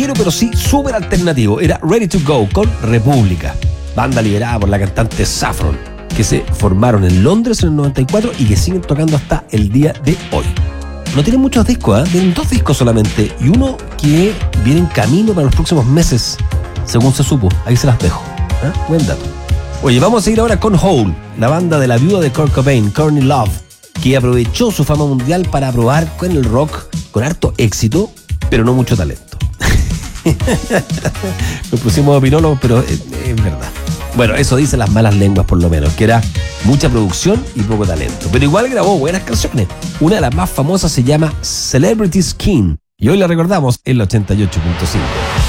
pero sí súper alternativo. Era Ready to Go con República, banda liderada por la cantante Saffron, que se formaron en Londres en el 94 y que siguen tocando hasta el día de hoy. No tienen muchos discos, tienen 2 discos solamente y uno que viene en camino para los próximos meses, según se supo. Ahí se las dejo. Buen dato. Oye, vamos a seguir ahora con Hole, la banda de la viuda de Kurt Cobain, Courtney Love, que aprovechó su fama mundial para probar con el rock con harto éxito, pero no mucho talento. Nos pusimos opinólogos, pero es verdad. Bueno, eso dicen las malas lenguas por lo menos, que era mucha producción y poco talento. Pero igual grabó buenas canciones. Una de las más famosas se llama Celebrity Skin y hoy la recordamos en la 88.5.